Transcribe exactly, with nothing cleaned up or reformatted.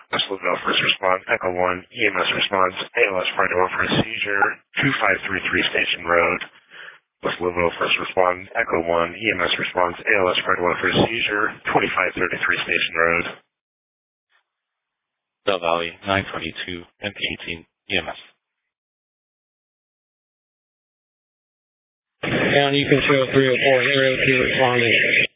West Louisville, first response, Echo one, E M S response, A L S Friday one for a seizure, two five three three Station Road. West Louisville, first response, Echo one, E M S response, A L S Friday one for a seizure, twenty-five thirty-three Station Road. Bell Valley, nine twenty-two, M P eighteen, E M S. County Control three oh four, zero two responding.